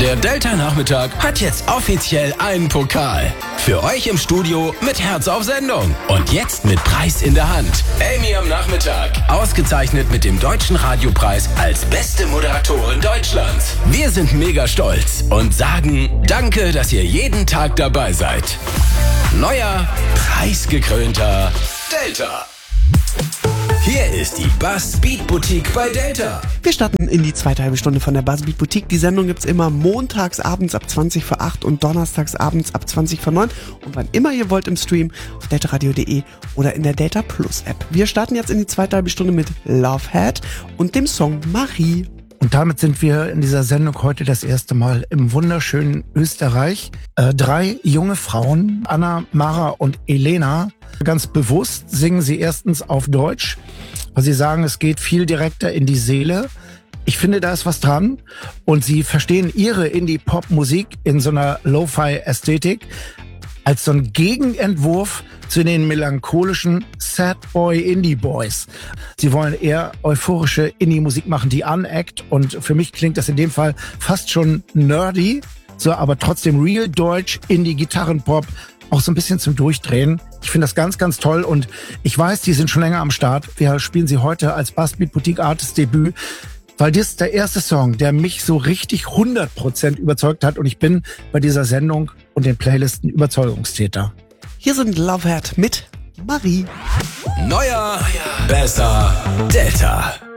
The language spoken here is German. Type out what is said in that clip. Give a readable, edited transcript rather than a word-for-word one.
Der Delta-Nachmittag hat jetzt offiziell einen Pokal. Für euch im Studio mit Herz auf Sendung. Und jetzt mit Preis in der Hand. Amy am Nachmittag. Ausgezeichnet mit dem Deutschen Radiopreis als beste Moderatorin Deutschlands. Wir sind mega stolz und sagen Danke, dass ihr jeden Tag dabei seid. Neuer, preisgekrönter Delta. Hier ist die Buzzbeat Boutique bei Delta. Wir starten in die zweite halbe Stunde von der Buzzbeat Boutique. Die Sendung gibt's immer montags abends ab 20 vor 8 und donnerstags abends ab 20 vor 9. Und wann immer ihr wollt im Stream auf deltaradio.de oder in der Delta Plus App. Wir starten jetzt in die zweite halbe Stunde mit Love Hat und dem Song Marie. Und damit sind wir in dieser Sendung heute das erste Mal im wunderschönen Österreich. 3 junge Frauen, Anna, Mara und Elena. Ganz bewusst singen sie erstens auf Deutsch, weil sie sagen, es geht viel direkter in die Seele. Ich finde, da ist was dran. Und sie verstehen ihre Indie-Pop-Musik in so einer Lo-Fi-Ästhetik als so ein Gegenentwurf zu den melancholischen Sad Boy Indie Boys. Sie wollen eher euphorische Indie-Musik machen, die unackt. Und für mich klingt das in dem Fall fast schon nerdy, so aber trotzdem real deutsch, Indie-Gitarrenpop, auch so ein bisschen zum Durchdrehen. Ich finde das ganz, ganz toll und ich weiß, die sind schon länger am Start. Wir spielen sie heute als Buzzbeat Boutique Artist Debüt, weil das ist der erste Song, der mich so richtig 100% überzeugt hat und ich bin bei dieser Sendung und den Playlisten Überzeugungstäter. Hier sind Love Hat mit Marie. Neuer, besser, Delta.